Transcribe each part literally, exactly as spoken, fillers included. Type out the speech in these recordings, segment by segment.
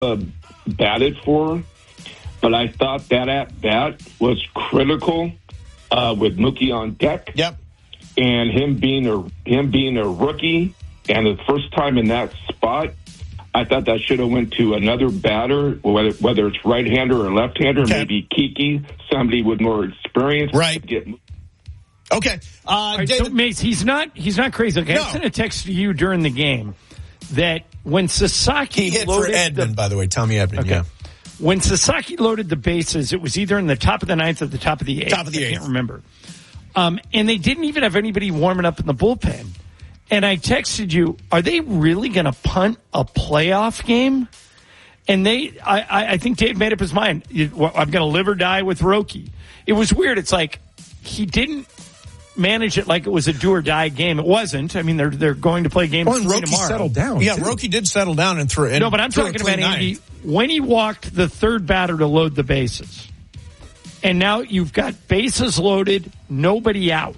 uh, batted for, but I thought that at bat was critical uh, with Mookie on deck. Yep. And him being a him being a rookie and the first time in that spot, I thought that should have went to another batter, whether whether it's right-hander or left-hander, okay. Maybe Kiki, somebody with more experience. Right. Get... Okay. Uh, right, so, Mace, he's not he's not crazy. Okay, no. I sent a text to you during the game that when Sasaki he hit loaded for Edman, the, by the way, Tommy Edman. Okay. Yeah. When Sasaki loaded the bases, it was either in the top of the ninth or the top of the eighth. Top of the eighth. I can't remember. Um, and they didn't even have anybody warming up in the bullpen. And I texted you, are they really going to punt a playoff game? And they, I, I think Dave made up his mind. I'm going to live or die with Roki. It was weird. It's like he didn't manage it like it was a do or die game. It wasn't. I mean, they're they're going to play game well, and three Roki tomorrow. settled down. Yeah, too. Roki did settle down and threw. No, but I'm talking about Andy when he walked the third batter to load the bases. And now you've got bases loaded, nobody out.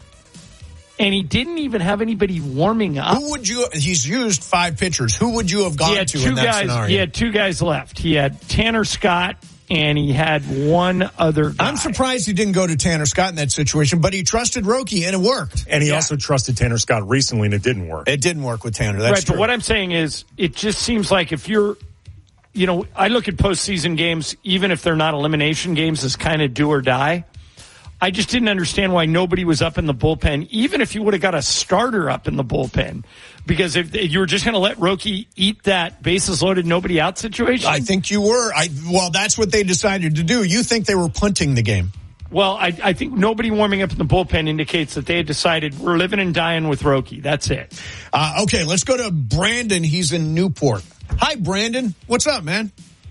And he didn't even have anybody warming up. Who would you, he's used five pitchers. Who would you have gone he had to two in that guys, scenario? He had two guys left. He had Tanner Scott and he had one other guy. I'm surprised he didn't go to Tanner Scott in that situation, but he trusted Roki and it worked. And he yeah. also trusted Tanner Scott recently and it didn't work. It didn't work with Tanner. That's right, true. But what I'm saying is it just seems like if you're, you know, I look at postseason games, even if they're not elimination games, as kind of do or die. I just didn't understand why nobody was up in the bullpen, even if you would have got a starter up in the bullpen. Because if you were just going to let Roki eat that bases loaded, nobody out situation. I think you were. I Well, that's what they decided to do. You think they were punting the game. Well, I, I think nobody warming up in the bullpen indicates that they had decided we're living and dying with Roki. That's it. Uh, okay, let's go to Brandon. He's in Newport. Hi, Brandon. What's up, man?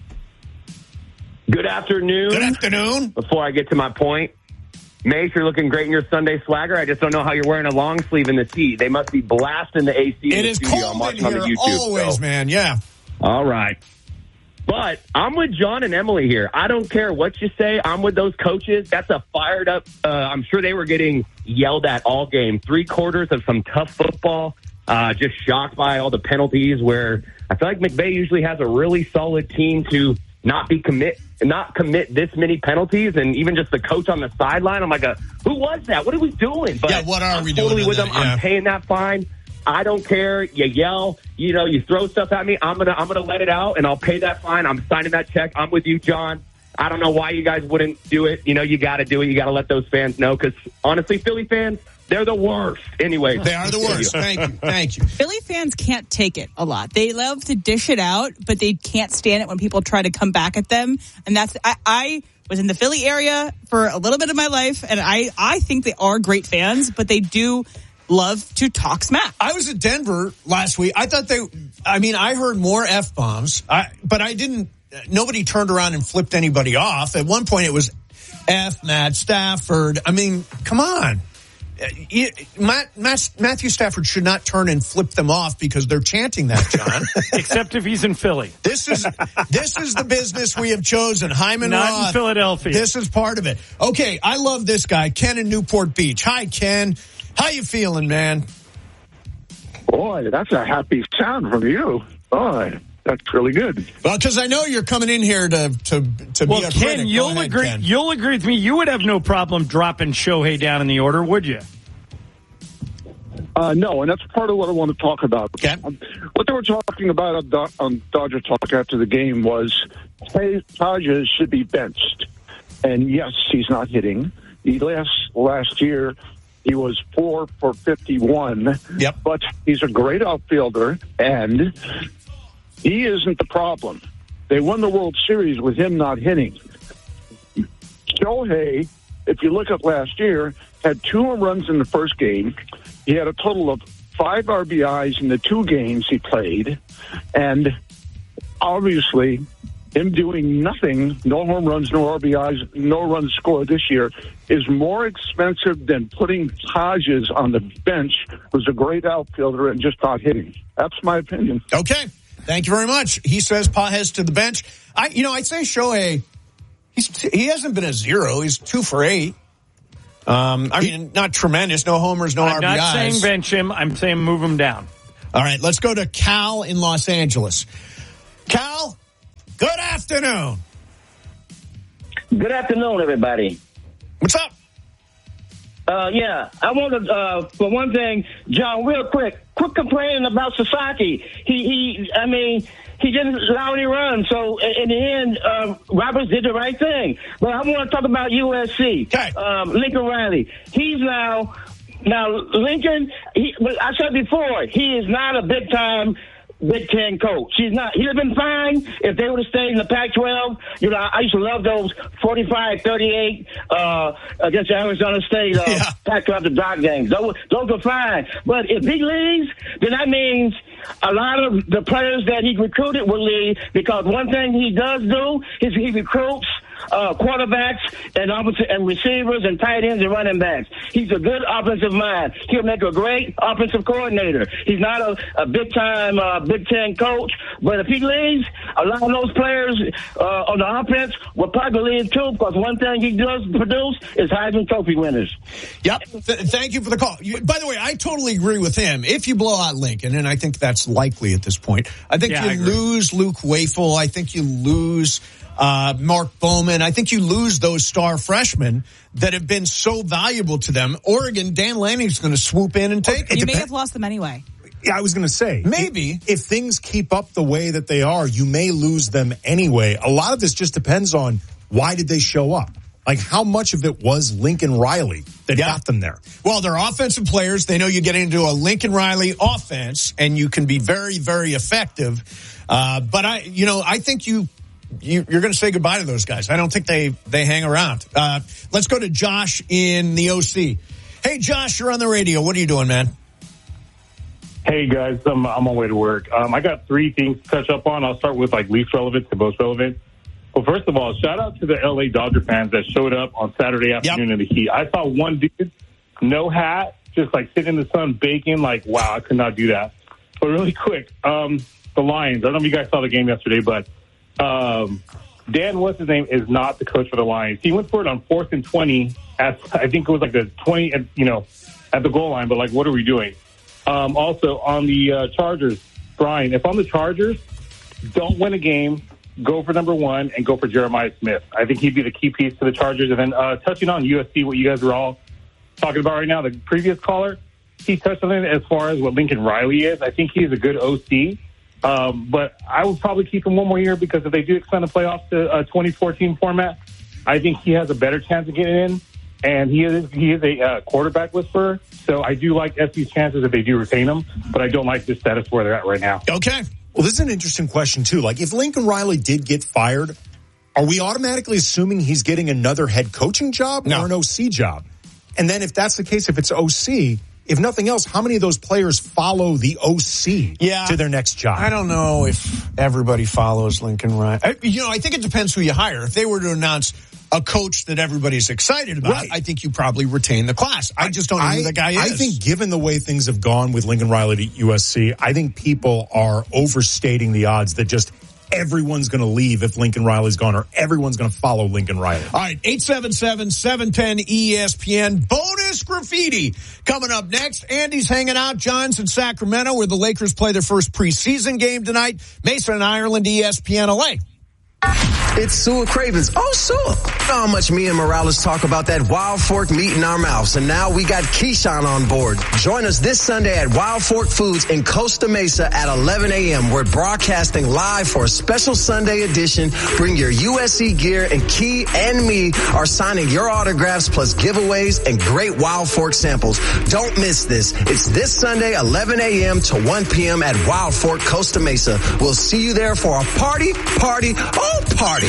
Good afternoon. Good afternoon. Before I get to my point, Mace, you're looking great in your Sunday swagger. I just don't know how you're wearing a long sleeve in the seat. They must be blasting the A C in it the is studio. cold I'm watching in on here the YouTube, always, so. man. Yeah. All right. But I'm with John and Emily here. I don't care what you say. I'm with those coaches. That's a fired up. Uh, I'm sure they were getting yelled at all game. Three quarters of some tough football. Uh, just shocked by all the penalties where I feel like McVay usually has a really solid team to not be commit, not commit this many penalties. And even just the coach on the sideline, I'm like, a, who was that? What are we doing? But yeah, what are we I'm doing? Totally with that? them. Yeah. I'm paying that fine. I don't care. You yell, you know, you throw stuff at me. I'm gonna, I'm gonna let it out, and I'll pay that fine. I'm signing that check. I'm with you, John. I don't know why you guys wouldn't do it. You know, you got to do it. You got to let those fans know because honestly, Philly fans, they're the worst. Anyway, they are the worst. Thank you. Thank you. Philly fans can't take it a lot. They love to dish it out, but they can't stand it when people try to come back at them. And that's I. I was in the Philly area for a little bit of my life, and I, I think they are great fans, but they do love to talk smack. I was at Denver last week. I thought they, I mean, I heard more F-bombs, I, but I didn't, nobody turned around and flipped anybody off. At one point it was F, Matt Stafford. I mean, come on. Matt, Matt, Matthew Stafford should not turn and flip them off because they're chanting that, John. Except if he's in Philly. This is this is the business we have chosen. Hyman Not Roth. in Philadelphia. This is part of it. Okay, I love this guy, Ken in Newport Beach. Hi, Ken. How you feeling, man? Boy, that's a happy sound from you. Boy, that's really good. Well, because I know you're coming in here to to to well, be a Ken, critic. you'll ahead, agree. Ken. You'll agree with me. You would have no problem dropping Shohei down in the order, would you? Uh, no, and that's part of what I want to talk about. Okay. Um, what they were talking about on, Do- on Dodger Talk after the game was hey, Hodges should be benched. And yes, he's not hitting. He last last year he was four for fifty-one. Yep. But he's a great outfielder, and he isn't the problem. They won the World Series with him not hitting. Shohei, if you look at last year, had two home runs in the first game. He had a total of five R B Is in the two games he played. And obviously, him doing nothing, no home runs, no R B Is, no runs scored this year, is more expensive than putting Hodges on the bench, who's a great outfielder and just not hitting. That's my opinion. Okay. Thank you very much. He says Pages to the bench. I, you know, I'd say Shohei, he's, he hasn't been a zero. He's two for eight. Um, I mean, not tremendous. No homers, no I'm R B Is. I'm not saying bench him. I'm saying move him down. All right, let's go to Cal in Los Angeles. Cal, afternoon. Good afternoon, everybody. What's up? Uh, yeah, I want to, uh, for one thing, John, real quick, quit complaining about Sasaki. He, he, I mean, he didn't allow any runs. So in the end, uh, Roberts did the right thing. But I want to talk about U S C. Okay. Um, Lincoln Riley. He's now, now Lincoln, he, I said before, he is not a big time Big Ten coach. He's not. He'd have been fine if they would have stayed in the Pac twelve. You know, I used to love those forty-five thirty-eight uh, against Arizona State uh, yeah. Pac twelve the dot games. Those, those are fine. But if he leaves, then that means a lot of the players that he recruited will leave, because one thing he does do is he recruits uh, quarterbacks and and receivers and tight ends and running backs. He's a good offensive mind. He'll make a great offensive coordinator. He's not a, a big-time uh, Big Ten coach, but if he leaves, a lot of those players uh, on the offense will probably leave too, because one thing he does produce is Heisman Trophy winners. Yep. Th- thank you for the call. You, by the way, I totally agree with him. If you blow out Lincoln, and I think that's likely at this point, I think Yeah, you I lose Luke Wafel. I think you lose uh, Mark Bowman. I think you lose those star freshmen that have been so valuable to them. Oregon, Dan Lanning's going to swoop in and take it. You may have lost them anyway. Yeah, I was going to say. Maybe. If, if things keep up the way that they are, you may lose them anyway. A lot of this just depends on why did they show up? Like, how much of it was Lincoln Riley that Yeah. got them there? Well, they're offensive players. They know you get into a Lincoln Riley offense, and you can be very, very effective. Uh, but I, you know, I think you, you you're going to say goodbye to those guys. I don't think they they hang around. Uh, let's go to Josh in the O C. Hey, Josh, you're on the radio. What are you doing, man? Hey, guys, I'm, I'm on my way to work. Um, I got three things to touch up on. I'll start with, like, least relevant to most relevant. Well, first of all, shout out to the L A Dodger fans that showed up on Saturday afternoon Yep. in the heat. I saw one dude, no hat, just, like, sitting in the sun baking. Like, wow, I could not do that. But really quick, um, the Lions. I don't know if you guys saw the game yesterday, but um, Dan, what's his name, is not the coach for the Lions. He went for it on fourth and twenty at, I think it was like the twenty, you know, at the goal line. But, like, what are we doing? Um, also, on the uh, Chargers, Brian, if I'm the Chargers, don't win a game, go for number one, and go for Jeremiah Smith. I think he'd be the key piece to the Chargers. And then uh, touching on U S C, what you guys are all talking about right now, the previous caller, he touched on it as far as what Lincoln Riley is. I think he's a good O C. Um, but I would probably keep him one more year, because if they do extend the playoffs to a twenty fourteen format, I think he has a better chance of getting in. And he is he is a uh, quarterback whisperer, so I do like S C's chances if they do retain him, but I don't like the status where they're at right now. Okay. Well, this is an interesting question, too. Like, if Lincoln Riley did get fired, are we automatically assuming he's getting another head coaching job No. or an O C job? And then if that's the case, if it's O C, if nothing else, how many of those players follow the O C Yeah. to their next job? I don't know if everybody follows Lincoln Riley. I, you know, I think it depends who you hire. If they were to announce a coach that everybody's excited about, Right. I think you probably retain the class. I just don't know I, who the guy is. I think given the way things have gone with Lincoln Riley to U S C, I think people are overstating the odds that just everyone's going to leave if Lincoln Riley's gone, or everyone's going to follow Lincoln Riley. All right, eight seven seven, seven one zero, E S P N. Bonus graffiti coming up next. Andy's hanging out. John's in Sacramento, where the Lakers play their first preseason game tonight. Mason and Ireland, E S P N L A. It's Sewell Cravens. Oh, Sewell. You know how much me and Morales talk about that Wild Fork meat in our mouths. And now we got Keyshawn on board. Join us this Sunday at Wild Fork Foods in Costa Mesa at eleven a.m. We're broadcasting live for a special Sunday edition. Bring your U S C gear, and Key and me are signing your autographs plus giveaways and great Wild Fork samples. Don't miss this. It's this Sunday, eleven a.m. to one p.m. at Wild Fork, Costa Mesa. We'll see you there for a party, party, oh, party.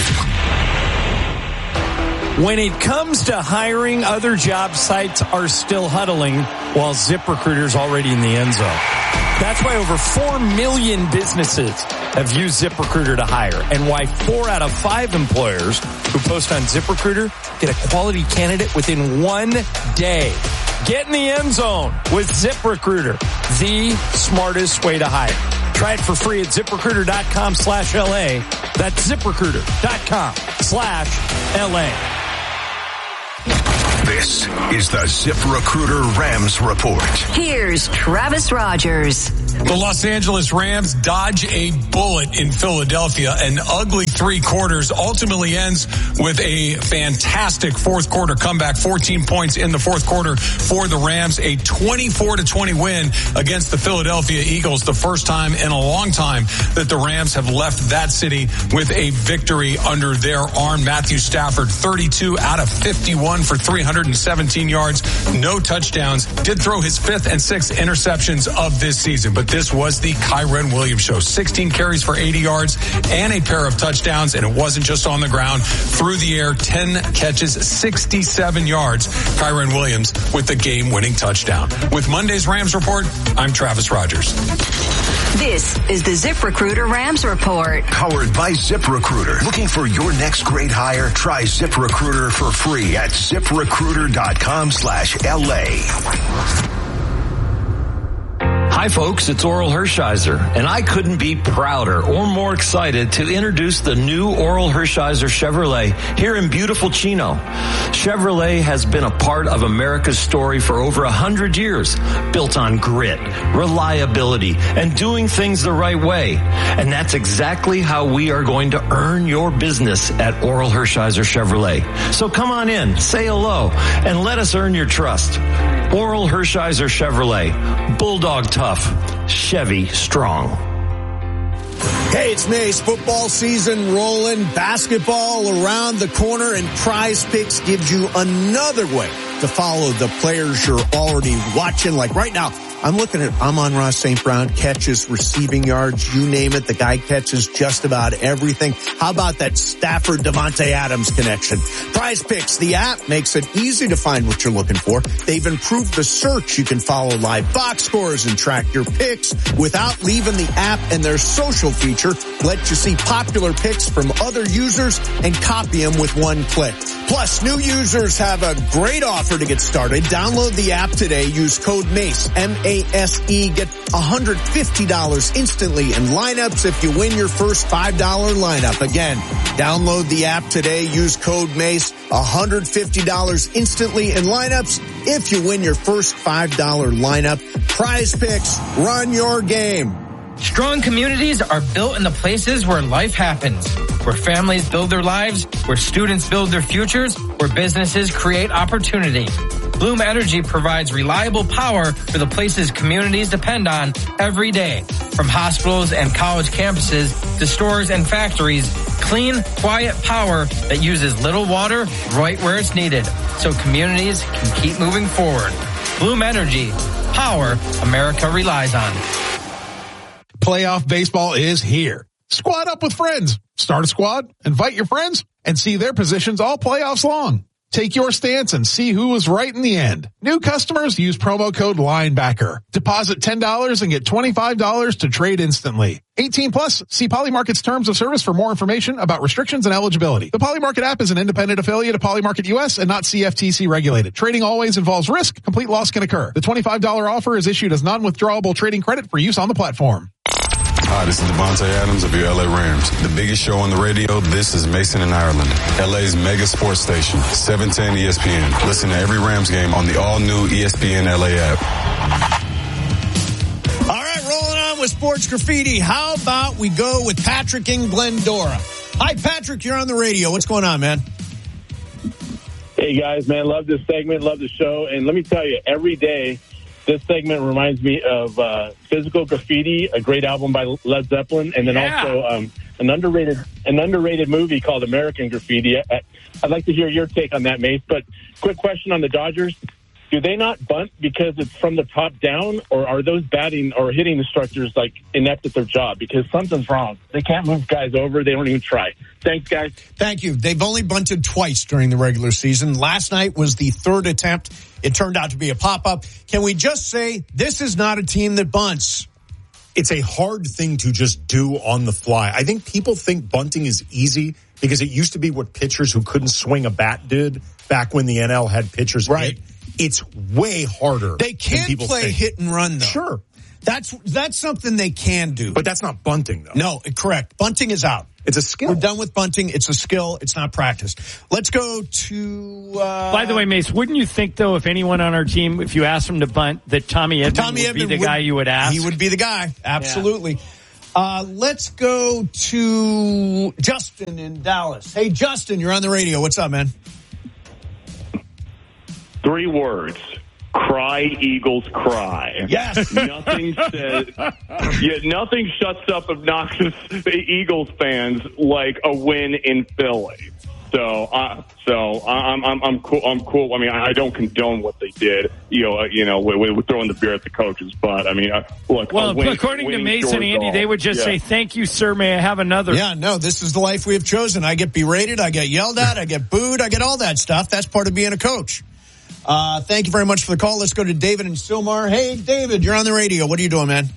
When it comes to hiring, other job sites are still huddling while ZipRecruiter's already in the end zone. That's why over four million businesses have used ZipRecruiter to hire, and why four out of five employers who post on ZipRecruiter get a quality candidate within one day. Get in the end zone with ZipRecruiter, the smartest way to hire. Try it for free at ZipRecruiter.com slash LA. That's ZipRecruiter.com slash LA. This is the ZipRecruiter Rams Report. Here's Travis Rogers. The Los Angeles Rams dodge a bullet in Philadelphia. An ugly three quarters ultimately ends with a fantastic fourth quarter comeback. fourteen points in the fourth quarter for the Rams. A twenty-four to twenty win against the Philadelphia Eagles. The first time in a long time that the Rams have left that city with a victory under their arm. Matthew Stafford, thirty-two out of fifty-one for three hundred seventeen yards. No touchdowns. Did throw his fifth and sixth interceptions of this season. But this was the Kyren Williams show. sixteen carries for eighty yards and a pair of touchdowns. And it wasn't just on the ground. Through the air, ten catches, sixty-seven yards. Kyren Williams with the game-winning touchdown. With Monday's Rams Report, I'm Travis Rogers. This is the ZipRecruiter Rams Report. Powered by ZipRecruiter. Looking for your next great hire? Try ZipRecruiter for free at ZipRecruiter.com slash LA. Hi folks, it's Oral Hershiser, and I couldn't be prouder or more excited to introduce the new Oral Hershiser Chevrolet here in beautiful Chino. Chevrolet has been a part of America's story for over a hundred years, built on grit, reliability, and doing things the right way. And that's exactly how we are going to earn your business at Oral Hershiser Chevrolet. So come on in, say hello, and let us earn your trust. Oral Hershiser Chevrolet, Bulldog tough, Chevy strong. Hey, it's Mace. Football season rolling, basketball around the corner, and Prize Picks gives you another way to follow the players you're already watching. Like right now, I'm looking at Amon-Ra Saint Brown, catches, receiving yards, you name it. The guy catches just about everything. How about that Stafford Devontae Adams connection? Prize Picks, the app, makes it easy to find what you're looking for. They've improved the search. You can follow live box scores and track your picks without leaving the app, and their social feature lets you see popular picks from other users and copy them with one click. Plus, new users have a great offer to get started. Download the app today. Use code MACE, M A S E. Get one hundred fifty dollars instantly in lineups if you win your first five dollar lineup. Again, download the app today. Use code MACE, one hundred fifty dollars instantly in lineups if you win your first five dollar lineup. Prize Picks, run your game. Strong communities are built in the places where life happens, where families build their lives, where students build their futures, where businesses create opportunity. Bloom Energy provides reliable power for the places communities depend on every day. From hospitals and college campuses to stores and factories, clean, quiet power that uses little water right where it's needed, so communities can keep moving forward. Bloom Energy, power America relies on. Playoff baseball is here. Squad up with friends. Start a squad, invite your friends, and see their positions all playoffs long. Take your stance and see who was right in the end. New customers use promo code LINEBACKER. Deposit ten dollars and get twenty-five dollars to trade instantly. eighteen plus, see Polymarket's terms of service for more information about restrictions and eligibility. The Polymarket app is an independent affiliate of Polymarket U S and not C F T C regulated. Trading always involves risk. Complete loss can occur. The twenty-five dollars offer is issued as non-withdrawable trading credit for use on the platform. Hi, this is Devontae Adams of your L A Rams. The biggest show on the radio, this is Mason in Ireland. L A's mega sports station, seven ten E S P N. Listen to every Rams game on the all-new E S P N L A app. All right, rolling on with Sports Graffiti. How about we go with Patrick in Glendora? Hi, Patrick, you're on the radio. What's going on, man? Hey, guys, man, love this segment, love the show. And let me tell you, every day, this segment reminds me of uh, Physical Graffiti, a great album by Led Zeppelin, and then yeah. also um, an underrated an underrated movie called American Graffiti. I, I'd like to hear your take on that, Mace. But quick question on the Dodgers. Do they not bunt because it's from the top down, or are those batting or hitting instructors like inept at their job? Because something's wrong. They can't move guys over. They don't even try. Thanks, guys. Thank you. They've only bunted twice during the regular season. Last night was the third attempt. It turned out to be a pop-up. Can we just say this is not a team that bunts? It's a hard thing to just do on the fly. I think people think bunting is easy because it used to be what pitchers who couldn't swing a bat did back when the N L had pitchers. Right. Hit. It's way harder. They can't play think. hit and run, though. Sure. That's that's something they can do. But that's not bunting, though. No, correct. Bunting is out. It's a skill. We're done with bunting. It's a skill. It's not practice. Let's go to... Uh, By the way, Mace, wouldn't you think, though, if anyone on our team, if you asked him to bunt, that Tommy Edman Tommy would Edman be the would, guy you would ask? He would be the guy. Absolutely. Yeah. Uh, let's go to Justin in Dallas. Hey, Justin, you're on the radio. What's up, man? Three words. Cry, Eagles, cry. Yes. Nothing says, yeah, nothing shuts up obnoxious Eagles fans like a win in Philly. So, uh, so I'm, I'm, I'm cool. I'm cool. I mean, I don't condone what they did. You know, uh, you know, with, with throwing the beer at the coaches. But I mean, uh, look. Well, win, according to Mason, Andy, they would just yeah. say, "Thank you, sir. May I have another?" Yeah, no. This is the life we have chosen. I get berated. I get yelled at. I get booed. I get all that stuff. That's part of being a coach. Uh, thank you very much for the call. Let's go to David and Sylmar. Hey, David, you're on the radio. What are you doing, man?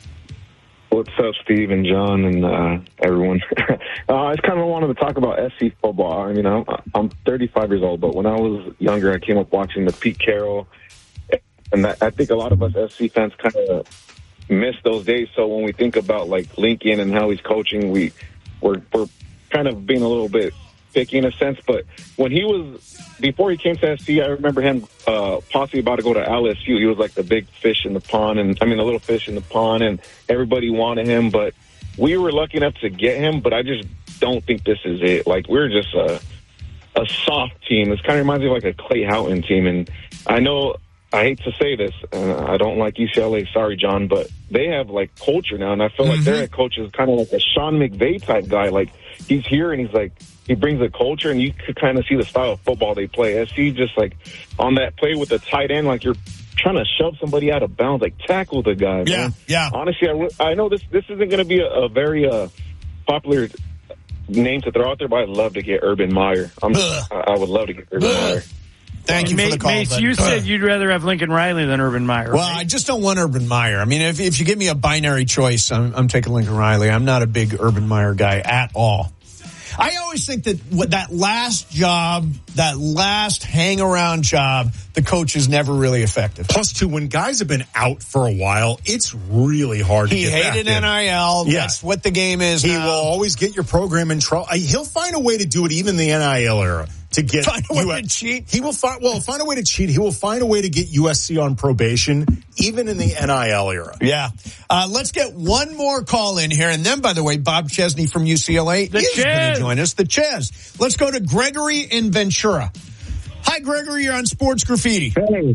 What's up, Steve and John and uh, everyone? uh, I just kind of wanted to talk about S C football. I mean, I'm, I'm thirty-five years old, but when I was younger, I came up watching the Pete Carroll, and that, I think a lot of us S C fans kind of miss those days. So when we think about like Lincoln and how he's coaching, we we're, we're kind of being a little bit picky in a sense. But when he was before he came to S C, I remember him uh, possibly about to go to L S U. He was like the big fish in the pond, and I mean the little fish in the pond, and everybody wanted him. But we were lucky enough to get him. But I just don't think this is it. Like we're just a a soft team. This kind of reminds me of like a Clay Houghton team. And I know I hate to say this, uh, I don't like U C L A. Sorry, John, but they have like culture now, and I feel mm-hmm. like their head coach is kind of like a Sean McVay type guy. Like he's here and he's like. He brings a culture, and you could kind of see the style of football they play. S C just like on that play with the tight end, like you're trying to shove somebody out of bounds, like tackle the guy. Yeah, man. yeah. Honestly, I, I know this this isn't going to be a, a very uh, popular name to throw out there, but I'd love to get Urban Meyer. I'm, I, I would love to get Urban Ugh. Meyer. Thank you Mace, for the call. Mace, but, you uh, said you'd rather have Lincoln Riley than Urban Meyer. Well, right? I just don't want Urban Meyer. I mean, if if you give me a binary choice, I'm, I'm taking Lincoln Riley. I'm not a big Urban Meyer guy at all. I always think that what that last job, that last hang-around job, the coach is never really effective. Plus, too, when guys have been out for a while, it's really hard he to get back hated in. N I L. Yeah. That's what the game is He now. will always get your program in trouble. He'll find a way to do it even in the N I L era. To get find a way U S, to cheat. He will find well find a way to cheat. He will find a way to get U S C on probation, even in the N I L era. Yeah. Uh, let's get one more call in here, and then, by the way, Bob Chesney from U C L A the is going to join us. The Ches. Let's go to Gregory in Ventura. Hi, Gregory. You're on Sports Graffiti. Hey.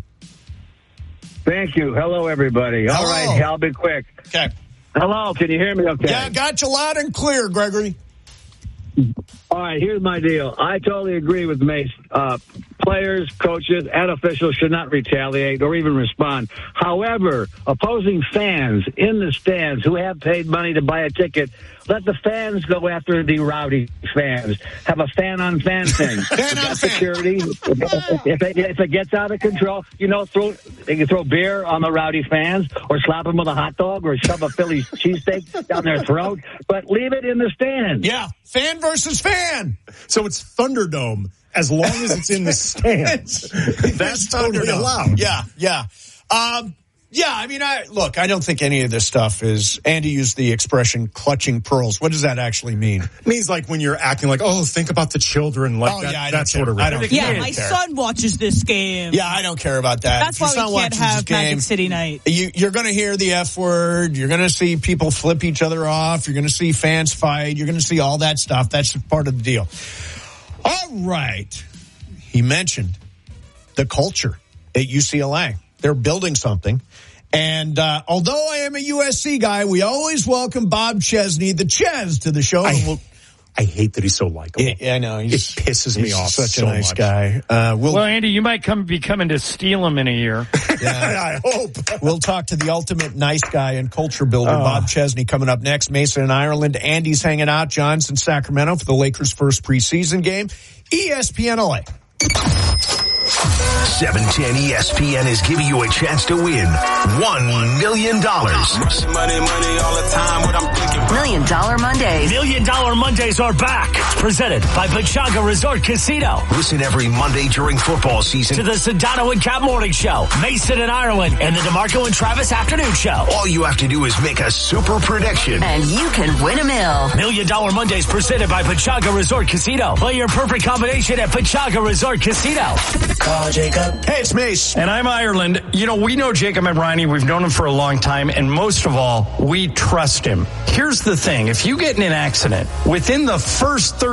Thank you. Hello, everybody. All Hello. right, I'll be quick. Okay. Hello. Can you hear me? Okay. Yeah, got you loud and clear, Gregory. All right, here's my deal. I totally agree with Mace. Uh, players, coaches, and officials should not retaliate or even respond. However, opposing fans in the stands who have paid money to buy a ticket, let the fans go after the rowdy fans. Have a fan-on-fan thing. Fan on security. If, if, it, if it gets out of control, you know, throw they can throw beer on the rowdy fans or slap them with a hot dog or shove a Philly cheesesteak down their throat. But leave it in the stands. Yeah, fan versus fan. So it's Thunderdome as long as it's in the stands. That's totally allowed. Yeah, yeah. Um, yeah, I mean, I look, I don't think any of this stuff is, Andy used the expression clutching pearls. What does that actually mean? It means like when you're acting like, oh, think about the children, like oh, that, yeah, I that sort of I don't Yeah, care. my son watches this game. Yeah, I don't care about that. That's If your why son we can't watches have this game, Magic City night. You, you're going to hear the F word. You're going to see people flip each other off. You're going to see fans fight. You're going to see all that stuff. That's part of the deal. All right. He mentioned the culture at U C L A. They're building something. And uh, although I am a U S C guy, we always welcome Bob Chesney, the Ches, to the show. I, we'll, I hate that he's so likable. Yeah, I know. He's, it pisses me he's off such so a nice much. guy. Uh, we'll, well, Andy, you might come be coming to steal him in a year. Yeah, I hope. We'll talk to the ultimate nice guy and culture builder, Oh. Bob Chesney, coming up next. Mason in Ireland. Andy's hanging out. John's in Sacramento for the Lakers' first preseason game. E S P N L A. seven ten E S P N is giving you a chance to win one million dollars. Money, money all the time, what I'm thinking. Million Dollar Mondays. Million Dollar Mondays are back. Presented by Pechanga Resort Casino. Listen every Monday during football season to the Sedano and Cap Morning Show, Mason and Ireland, and the DeMarco and Travis Afternoon Show. All you have to do is make a super prediction. And you can win a mill. Million Dollar Mondays presented by Pechanga Resort Casino. Play your perfect combination at Pechanga Resort Casino. Call Jacob. Hey, it's Mace. And I'm Ireland. You know, we know Jacob Ebrani. We've known him for a long time. And most of all, we trust him. Here's the thing. If you get in an accident, within the first thirty